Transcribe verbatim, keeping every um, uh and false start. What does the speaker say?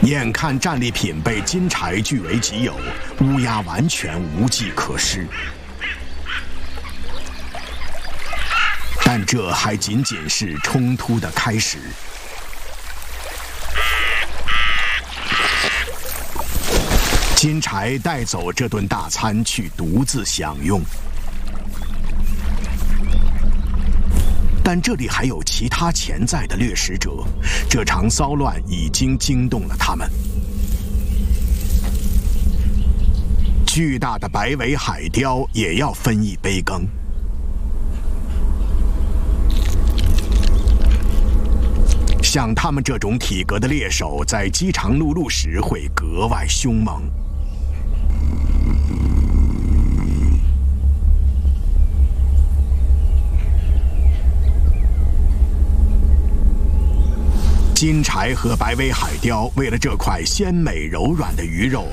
眼看战利品被金柴据为己有，乌鸦完全无计可施。但这还仅仅是冲突的开始。金柴带走这顿大餐去独自享用，但这里还有其他潜在的掠食者，这场骚乱已经惊动了他们。巨大的白尾海雕也要分一杯羹。像他们这种体格的猎手，在饥肠辘辘时会格外凶猛。金柴和白尾海雕为了这块鲜美柔软的鱼肉